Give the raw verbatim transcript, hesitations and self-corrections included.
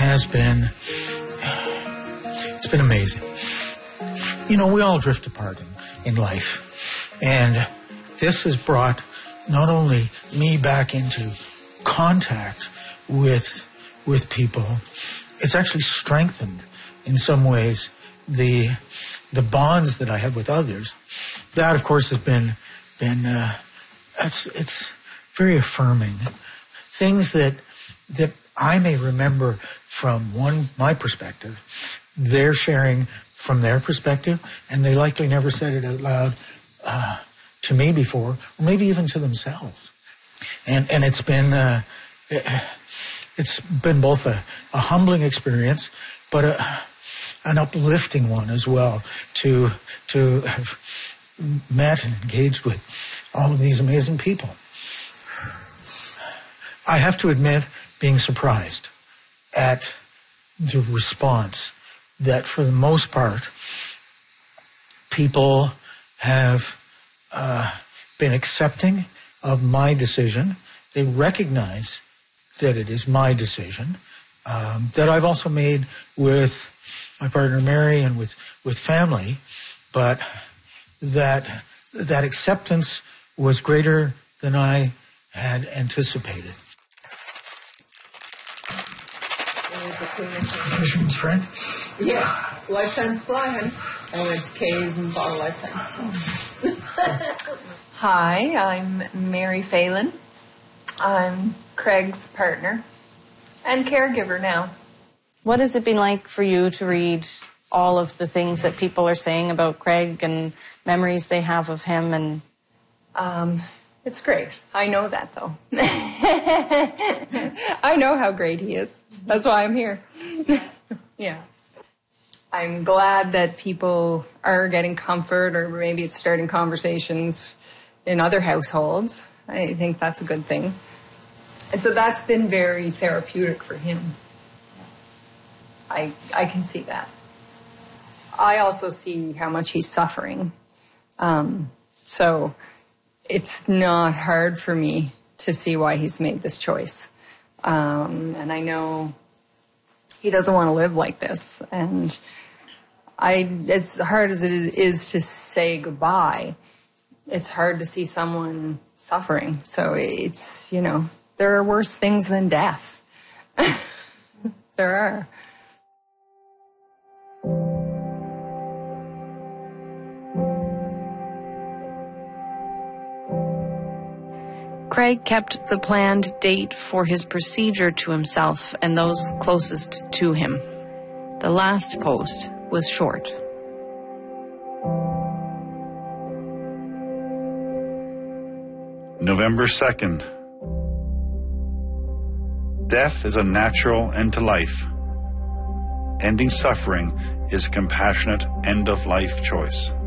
has been, it's been amazing. You know, we all drift apart in, in life. And this has brought not only me back into contact with, with people, it's actually strengthened in some ways the, the bonds that I have with others. That, of course, has been, been, uh, it's, it's very affirming. Things that, that I may remember from one, my perspective, they're sharing from their perspective, and they likely never said it out loud uh, to me before, or maybe even to themselves. And and it's been uh, it's been both a, a humbling experience, but a, an uplifting one as well to to have met and engaged with all of these amazing people. I have to admit, being surprised at the response that for the most part, people have uh, been accepting of my decision. They recognize that it is my decision, um, that I've also made with my partner Mary and with, with family, but that that acceptance was greater than I had anticipated. Fisherman's friend? Yeah, Lifetime Supply, honey. I went to K's and bought a Lifetime Supply. Hi, I'm Mary Phelan. I'm Craig's partner and caregiver now. What has it been like for you to read all of the things that people are saying about Craig and memories they have of him? And um, it's great. I know that, though. I know how great he is. That's why I'm here. Yeah. I'm glad that people are getting comfort, or maybe it's starting conversations in other households. I think that's a good thing. And so that's been very therapeutic for him. I I can see that. I also see how much he's suffering. Um, so it's not hard for me to see why he's made this choice. Um, and I know he doesn't want to live like this. And I, as hard as it is to say goodbye, it's hard to see someone suffering. So it's, you know, there are worse things than death. There are. Craig kept the planned date for his procedure to himself and those closest to him. The last post was short. November second. Death is a natural end to life. Ending suffering is a compassionate end-of-life choice.